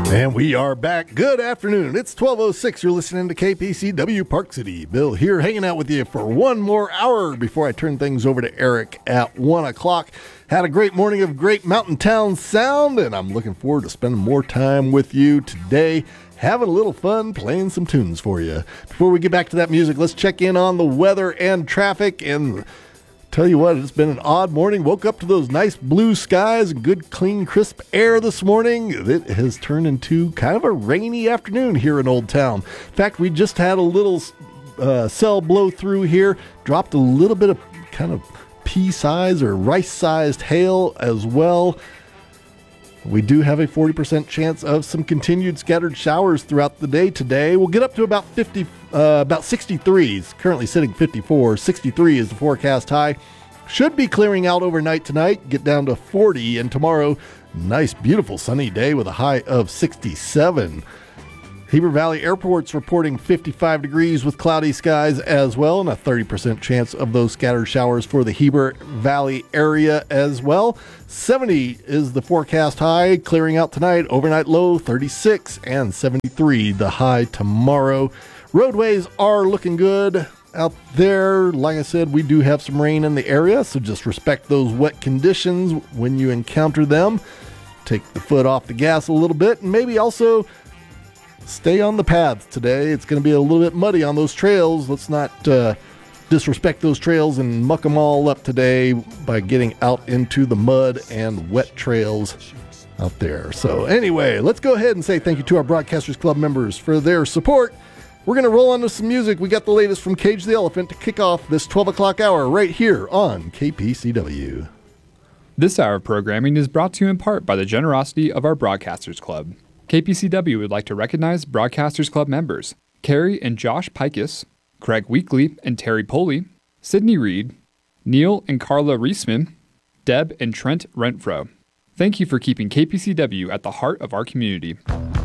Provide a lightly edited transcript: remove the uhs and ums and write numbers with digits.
And we are back. Good afternoon. It's 12:06. You're listening to KPCW Park City. Bill here hanging out with you for one more hour before I turn things over to Eric at 1 o'clock. Had a great morning of great mountain town sound, and I'm looking forward to spending more time with you today, having a little fun playing some tunes for you. Before we get back to that music, let's check in on the weather and traffic. And tell you what, it's been an odd morning. Woke up to those nice blue skies and good, clean, crisp air this morning. It has turned into kind of a rainy afternoon here in Old Town. In fact, we just had a little cell blow through here, dropped a little bit of kind of pea-sized or rice-sized hail as well. We do have a 40% chance of some continued scattered showers throughout the day today. We'll get up to about 63s, currently sitting 54. 63 is the forecast high. Should be clearing out overnight tonight, get down to 40, and tomorrow, nice, beautiful sunny day with a high of 67. Heber Valley Airport's reporting 55 degrees with cloudy skies as well, and a 30% chance of those scattered showers for the Heber Valley area as well. 70 is the forecast high, clearing out tonight, overnight low 36, and 73 the high tomorrow. Roadways are looking good out there. Like I said, we do have some rain in the area, so just respect those wet conditions when you encounter them. Take the foot off the gas a little bit, and maybe also stay on the paths today. It's going to be a little bit muddy on those trails. Let's not disrespect those trails and muck them all up today by getting out into the mud and wet trails out there. So anyway, let's go ahead and say thank you to our Broadcasters Club members for their support. We're going to roll on to some music. We got the latest from Cage the Elephant to kick off this 12 o'clock hour right here on KPCW. This hour of programming is brought to you in part by the generosity of our Broadcasters Club. KPCW would like to recognize Broadcasters Club members Carrie and Josh Pikus, Craig Weekly and Terry Poley, Sydney Reed, Neil and Carla Reisman, Deb and Trent Renfro. Thank you for keeping KPCW at the heart of our community.